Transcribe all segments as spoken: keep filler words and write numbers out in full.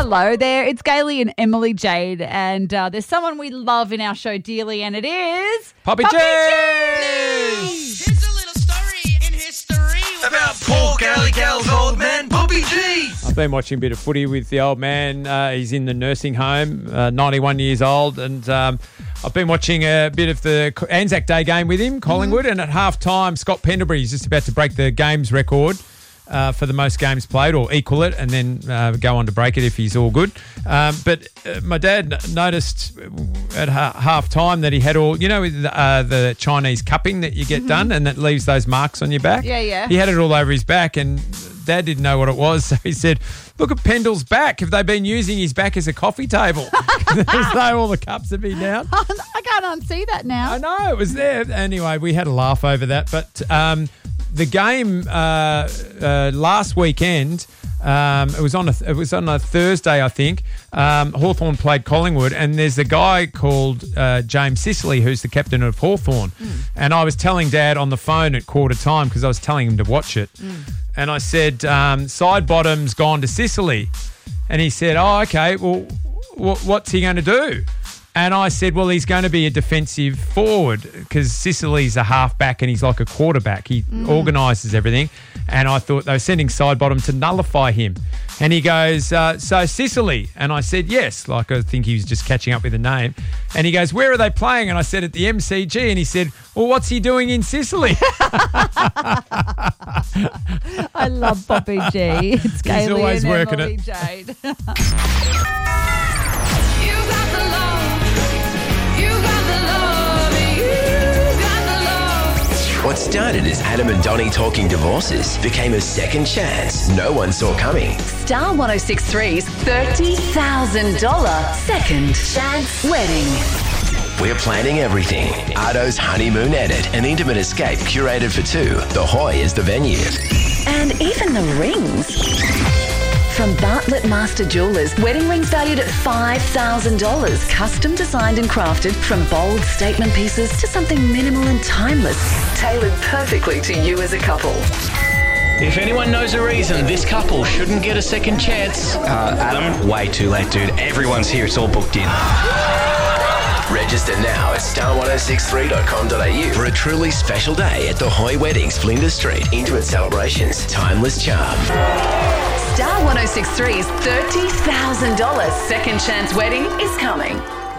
Hello there, it's Gailey and Emily Jade, and uh, there's someone we love in our show dearly, and it is... Poppy, Poppy G! Here's a little story in history about poor Gailey Gal's old man, Poppy G. I've been watching a bit of footy with the old man. Uh, he's in the nursing home, uh, ninety-one years old, and um, I've been watching a bit of the Anzac Day game with him, Collingwood, mm-hmm. and at half-time, Scott Pendlebury is just about to break the games record uh, for the most games played, or equal it, and then uh, go on to break it if he's all good. Um, but uh, my dad noticed at ha- half-time that he had all, you know, uh, the Chinese cupping that you get mm-hmm. done and that leaves those marks on your back? Yeah, yeah. He had it all over his back, and Dad didn't know what it was, so he said, look at Pendle's back. Have they been using his back as a coffee table? As though all the cups have been down. I can't unsee that now. I know, it was there. Anyway, we had a laugh over that. But um, the game uh, uh, last weekend, um, it was on a it was on a Thursday, I think. Um, Hawthorn played Collingwood, and there's a guy called uh, James Sicily who's the captain of Hawthorn. Mm. And I was telling Dad on the phone at quarter time because I was telling him to watch it. Mm. And I said, um, side bottom's gone to Sicily. And he said, oh, okay, well, w- what's he going to do? And I said, well, he's going to be a defensive forward because Sicily's a halfback and he's like a quarterback. He mm. organises everything. And I thought they were sending side bottom to nullify him. And he goes, uh, so Sicily? And I said, yes. Like I think he was just catching up with the name. And he goes, where are they playing? And I said, at the M C G. And he said, well, what's he doing in Sicily? I love Poppy G. It's Gailey He's always and working Emily it. Jade. What started as Adam and Donnie talking divorces became a second chance no one saw coming. Star one oh six point three's thirty thousand dollars second chance wedding. We're planning everything. Ardo's honeymoon edit, an intimate escape curated for two. The Hoy is the venue. And even the rings. From Bartlett Master Jewelers, wedding rings valued at five thousand dollars. Custom designed and crafted from bold statement pieces to something minimal and timeless. Tailored perfectly to you as a couple. If anyone knows a reason this couple shouldn't get a second chance... Uh, Adam, way too late, dude. Everyone's here. It's all booked in. Register now at star one oh six three dot com dot a u for a truly special day at the Hoy Weddings, Flinders Street. Intimate celebrations, timeless charm. Star one oh six point three's thirty thousand dollars second chance wedding is coming.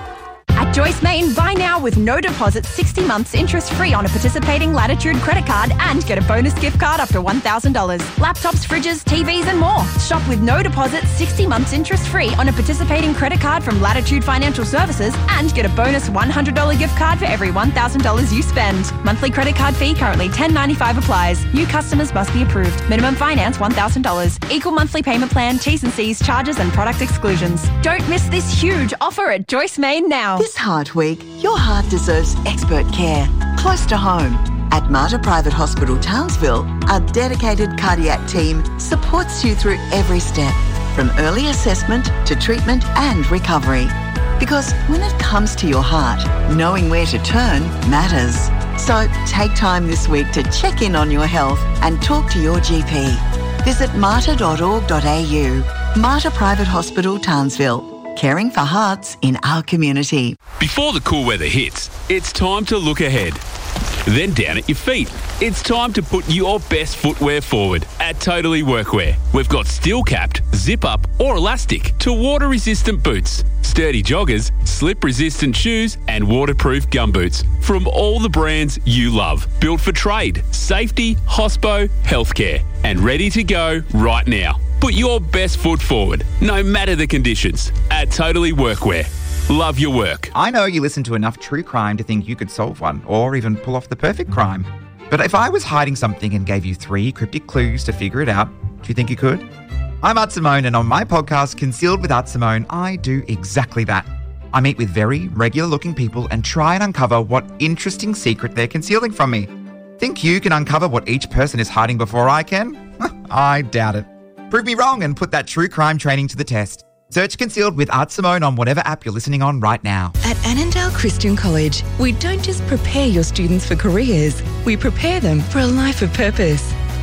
At Joyce Main, buy now with no deposit, sixty months interest-free on a participating Latitude credit card and get a bonus gift card up to one thousand dollars. Laptops, fridges, T Vs and more. Shop with no deposit, sixty months interest-free on a participating credit card from Latitude Financial Services and get a bonus one hundred dollars gift card for every one thousand dollars you spend. Monthly credit card fee currently ten dollars and ninety-five cents applies. New customers must be approved. Minimum finance one thousand dollars. Equal monthly payment plan, T's and C's, charges and product exclusions. Don't miss this huge offer at Joyce Main now. This heart week, your heart deserves expert care, close to home. At Mater Private Hospital Townsville, our dedicated cardiac team supports you through every step, from early assessment to treatment and recovery. Because when it comes to your heart, knowing where to turn matters. So take time this week to check in on your health and talk to your G P. Visit mater dot org dot a u. Mater Private Hospital Townsville. Caring for hearts in our community. Before the cool weather hits, it's time to look ahead. Then down at your feet. It's time to put your best footwear forward at Totally Workwear. We've got steel-capped, zip-up or elastic to water-resistant boots, sturdy joggers, slip-resistant shoes and waterproof gumboots from all the brands you love. Built for trade, safety, hospo, healthcare and ready to go right now. Put your best foot forward, no matter the conditions, at Totally Workwear. Love your work. I know you listen to enough true crime to think you could solve one, or even pull off the perfect crime. But if I was hiding something and gave you three cryptic clues to figure it out, do you think you could? I'm Art Simone, and on my podcast, Concealed with Art Simone, I do exactly that. I meet with very regular-looking people and try and uncover what interesting secret they're concealing from me. Think you can uncover what each person is hiding before I can? I doubt it. Prove me wrong and put that true crime training to the test. Search Concealed with Art Simone on whatever app you're listening on right now. At Annandale Christian College, we don't just prepare your students for careers, we prepare them for a life of purpose.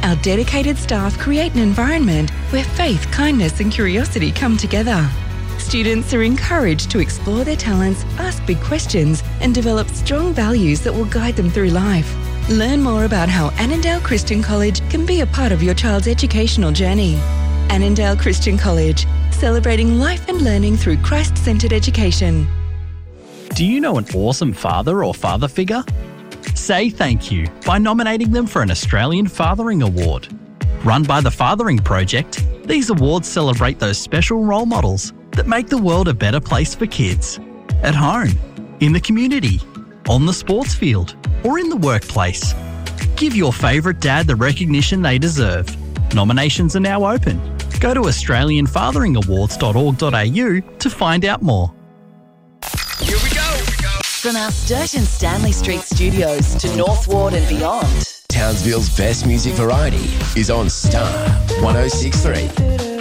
Our dedicated staff create an environment where faith, kindness and curiosity come together. Students are encouraged to explore their talents, ask big questions and develop strong values that will guide them through life. Learn more about how Annandale Christian College can be a part of your child's educational journey. Annandale Christian College, celebrating life and learning through Christ-centred education. Do you know an awesome father or father figure? Say thank you by nominating them for an Australian Fathering Award. Run by the Fathering Project, these awards celebrate those special role models that make the world a better place for kids. At home, in the community, on the sports field, or in the workplace. Give your favourite dad the recognition they deserve. Nominations are now open. Go to australian fathering awards dot org dot a u to find out more. Here we go. From our Sturt and Stanley Street studios to North Ward and beyond. Townsville's best music variety is on Star one oh six point three.